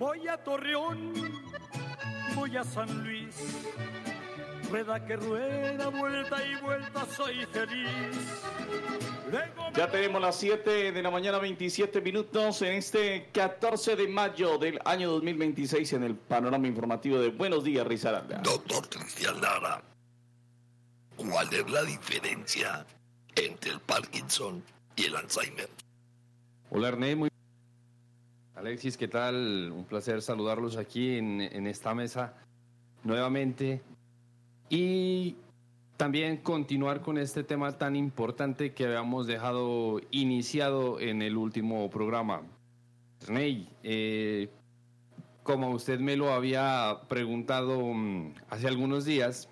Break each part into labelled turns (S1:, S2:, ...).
S1: Voy a Torreón, voy a San Luis, rueda que rueda, vuelta y vuelta, soy feliz.
S2: Ya tenemos las 7 de la mañana, 27 minutos en este 14 de mayo del año 2026 en el panorama informativo de Buenos Días, Risaralda.
S3: Doctor Cristian Lara, ¿cuál es la diferencia entre el Parkinson y el Alzheimer?
S4: Hola Ernest, Alexis, ¿qué tal? Un placer saludarlos aquí en esta mesa nuevamente y también continuar con este tema tan importante que habíamos dejado iniciado en el último programa. Ernest, como usted me lo había preguntado hace algunos días,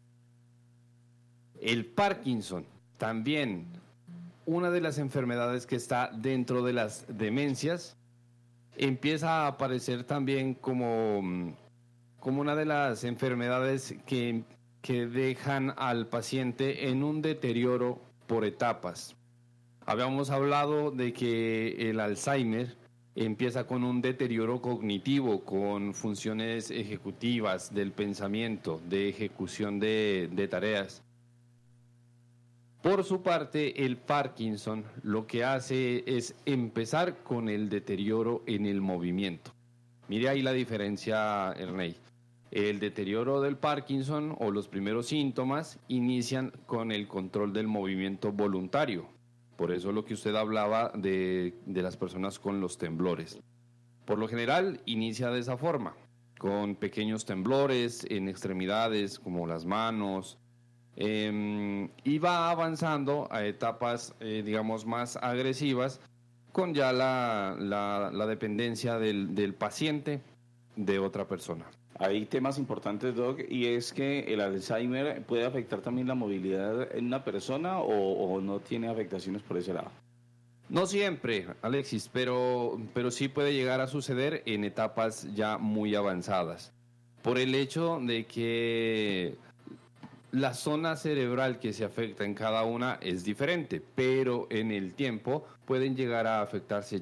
S4: el Parkinson también, una de las enfermedades que está dentro de las demencias, empieza a aparecer también como una de las enfermedades que dejan al paciente en un deterioro por etapas. Habíamos hablado de que el Alzheimer empieza con un deterioro cognitivo, con funciones ejecutivas del pensamiento, de ejecución de tareas. Por su parte, el Parkinson lo que hace es empezar con el deterioro en el movimiento. Mire ahí la diferencia, Ernest. El deterioro del Parkinson o los primeros síntomas inician con el control del movimiento voluntario. Por eso lo que usted hablaba de las personas con los temblores. Por lo general inicia de esa forma, con pequeños temblores en extremidades como las manos, y va avanzando a etapas, digamos, más agresivas, con ya la dependencia del paciente de otra persona.
S2: Hay temas importantes, Doc, y es que el Alzheimer puede afectar también la movilidad en una persona o no tiene afectaciones por ese lado.
S4: No siempre, Alexis, pero sí puede llegar a suceder en etapas ya muy avanzadas, por el hecho de que la zona cerebral que se afecta en cada una es diferente, pero en el tiempo pueden llegar a afectarse